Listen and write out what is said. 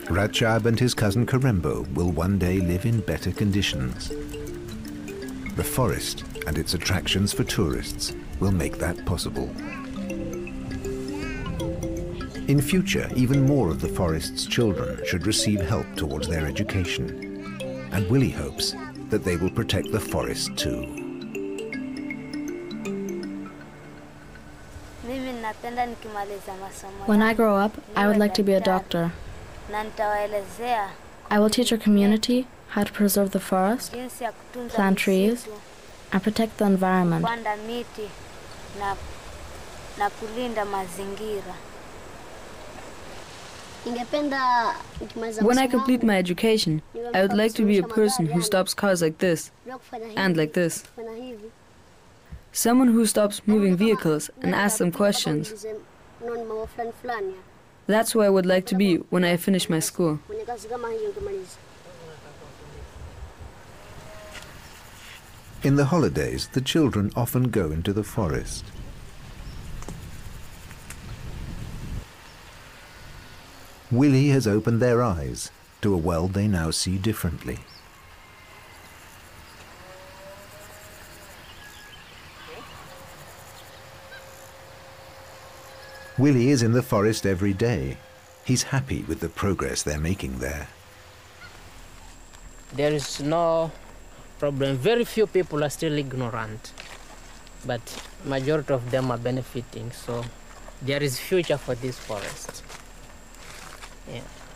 Rachab and his cousin Karembo will one day live in better conditions. The forest and its attractions for tourists will make that possible. In future, even more of the forest's children should receive help towards their education. And Willie hopes that they will protect the forest too. When I grow up, I would like to be a doctor. I will teach our community how to preserve the forest, plant trees, and protect the environment. When I complete my education, I would like to be a person who stops cars like this and like this. Someone who stops moving vehicles and asks them questions. That's who I would like to be when I finish my school. In the holidays, the children often go into the forest. Willie has opened their eyes to a world they now see differently. Willie is in the forest every day. He's happy with the progress they're making there. There is no problem. Very few people are still ignorant, but majority of them are benefiting, so there is future for this forest. Yeah.